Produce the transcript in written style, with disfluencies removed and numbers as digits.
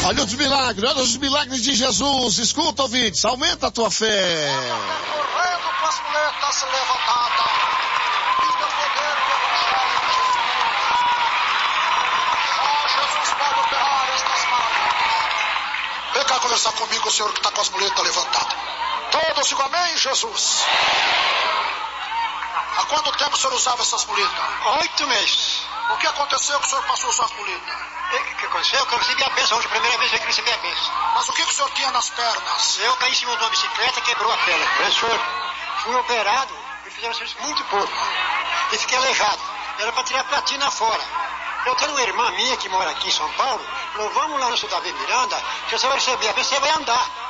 olha os milagres de Jesus. Escuta, ouvintes, aumenta a tua fé. Correndo com as muletas levantadas. Vive o poder do Evangelho de Jesus. Só Jesus pode operar estas máquinas. Vem cá conversar comigo, o senhor que está com as muletas levantadas. Todos digam amém, Jesus. Há quanto tempo o senhor usava essas muletas? 8 meses. O que aconteceu que o senhor passou a usar as muletas? O que aconteceu? Que eu recebi a bênção hoje, a primeira vez que eu recebi a bênção. Mas o que o senhor tinha nas pernas? Eu caí em cima de uma bicicleta e quebrou a perna. Professor, fui operado e fizeram um serviço muito pouco. E fiquei aleijado. Era para tirar a platina fora. Eu tenho uma irmã minha que mora aqui em São Paulo. Falou, vamos lá no Sul Davi Miranda, que você vai receber a bênção, você vai andar.